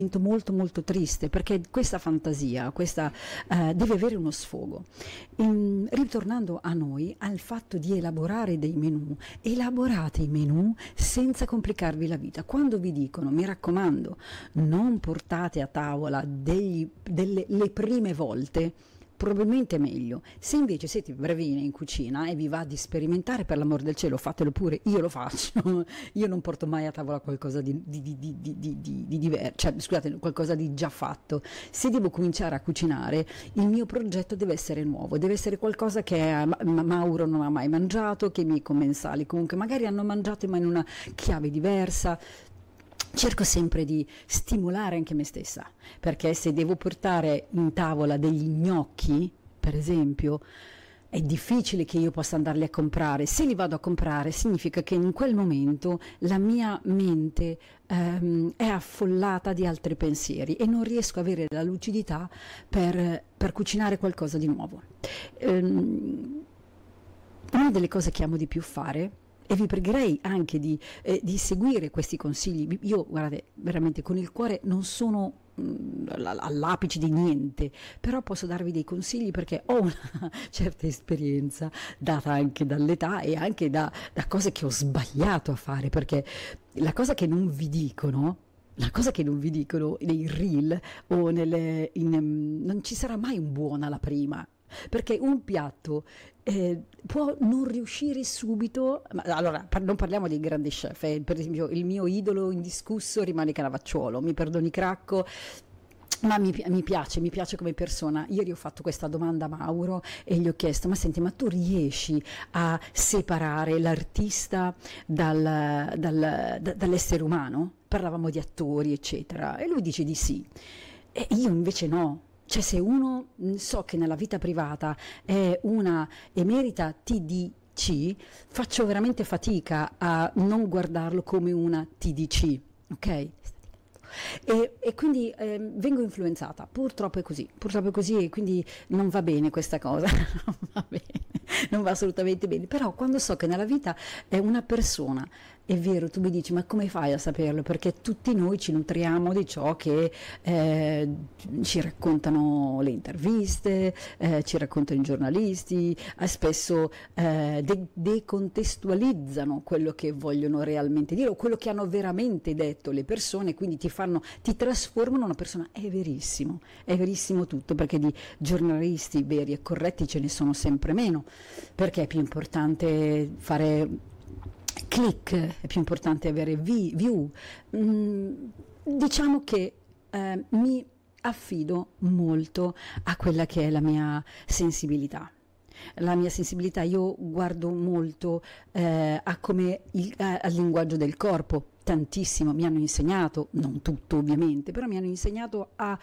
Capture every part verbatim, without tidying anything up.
molto molto triste, perché questa fantasia, questa eh, deve avere uno sfogo. In, ritornando a noi, al fatto di elaborare dei menù, elaborate i menù senza complicarvi la vita. Quando vi dicono, mi raccomando, non portate a tavola degli, delle le prime volte, probabilmente è meglio. Se invece siete bravini in cucina e vi va di sperimentare, per l'amor del cielo fatelo pure, io lo faccio. Io non porto mai a tavola qualcosa di, di, di, di, di, di, di, di diverso, cioè scusate, qualcosa di già fatto. Se devo cominciare a cucinare, il mio progetto deve essere nuovo, deve essere qualcosa che Ma- Mauro non ha mai mangiato, che i miei commensali comunque magari hanno mangiato ma in una chiave diversa. Cerco sempre di stimolare anche me stessa, perché se devo portare in tavola degli gnocchi, per esempio, è difficile che io possa andarli a comprare. Se li vado a comprare significa che in quel momento la mia mente ehm, è affollata di altri pensieri e non riesco a avere la lucidità per, per cucinare qualcosa di nuovo. Ehm, una delle cose che amo di più fare, e vi pregherei anche di, eh, di seguire questi consigli. Io, guardate, veramente con il cuore non sono mh, all'apice di niente, però posso darvi dei consigli perché ho una certa esperienza data anche dall'età e anche da, da cose che ho sbagliato a fare, perché la cosa che non vi dicono La cosa che non vi dicono nei reel o nelle, in, um, non ci sarà mai un buon alla prima, perché un piatto eh, può non riuscire subito. Ma, allora, par- non parliamo dei grandi chef, eh. Per esempio il mio idolo indiscusso rimane Canavacciuolo, mi perdoni Cracco, ma mi, pi- mi piace, mi piace come persona. Ieri ho fatto questa domanda a Mauro e gli ho chiesto, ma senti, ma tu riesci a separare l'artista dal, dal- da- dall'essere umano? Parlavamo di attori, eccetera, e lui dice di sì. E io invece no. Cioè, se uno mh, so che nella vita privata è una emerita T D C, faccio veramente fatica a non guardarlo come una T D C, ok? E, e quindi eh, vengo influenzata, purtroppo è così, purtroppo è così, e quindi non va bene questa cosa, non va bene, non va assolutamente bene. Però quando so che nella vita è una persona, è vero, tu mi dici, ma come fai a saperlo? Perché tutti noi ci nutriamo di ciò che eh, ci raccontano le interviste, eh, ci raccontano i giornalisti, eh, spesso eh, de- decontestualizzano quello che vogliono realmente dire o quello che hanno veramente detto le persone, quindi ti fanno, ti trasformano una persona. È verissimo, è verissimo tutto, perché di giornalisti veri e corretti ce ne sono sempre meno, perché è più importante fare click, è più importante avere vi- view. Mm, diciamo che eh, mi affido molto a quella che è la mia sensibilità. La mia sensibilità, io guardo molto eh, a come il, a- al linguaggio del corpo, tantissimo. Mi hanno insegnato, non tutto ovviamente, però mi hanno insegnato a,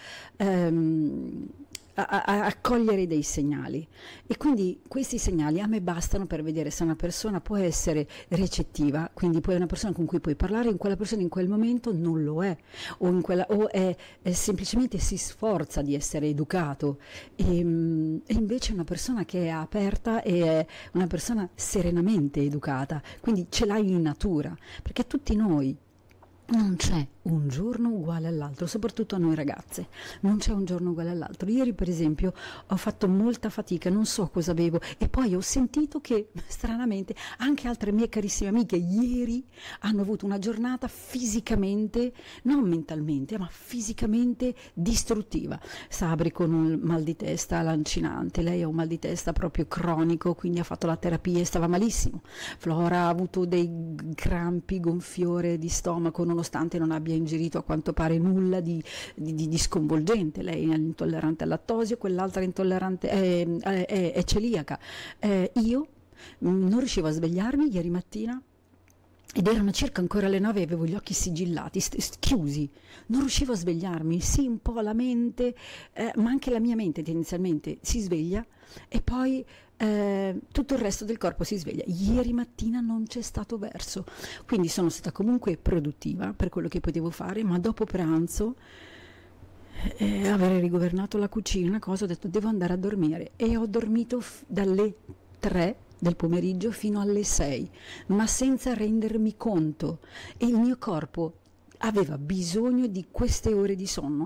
ehm, a, a- a- a cogliere dei segnali, e quindi questi segnali a me bastano per vedere se una persona può essere recettiva, quindi poi è una persona con cui puoi parlare, in quella persona in quel momento non lo è, o, in quella, o è, è semplicemente si sforza di essere educato, e, mm, e invece è una persona che è aperta e è una persona serenamente educata, quindi ce l'hai in natura, perché tutti noi, non c'è un giorno uguale all'altro, soprattutto a noi ragazze, non c'è un giorno uguale all'altro. Ieri per esempio ho fatto molta fatica, non so cosa avevo, e poi ho sentito che stranamente anche altre mie carissime amiche ieri hanno avuto una giornata fisicamente, non mentalmente, ma fisicamente distruttiva. Sabri con un mal di testa lancinante, lei ha un mal di testa proprio cronico, quindi ha fatto la terapia e stava malissimo. Flora ha avuto dei crampi, gonfiore di stomaco, nonostante non abbia ingerito a quanto pare nulla di, di, di- di sconvolgente. Lei è intollerante al lattosio, quell'altra è intollerante, è, è- è- è celiaca. Eh, io mm, non riuscivo a svegliarmi ieri mattina. Ed erano circa ancora le nove e avevo gli occhi sigillati, st- st- chiusi, non riuscivo a svegliarmi. Sì, un po' la mente, eh, ma anche la mia mente tendenzialmente si sveglia, e poi eh, tutto il resto del corpo si sveglia. Ieri mattina non c'è stato verso, quindi sono stata comunque produttiva per quello che potevo fare, ma dopo pranzo, eh, aver rigovernato la cucina, cosa, ho detto devo andare a dormire, e ho dormito f- dalle tre del pomeriggio fino alle sei, ma senza rendermi conto, e il mio corpo aveva bisogno di queste ore di sonno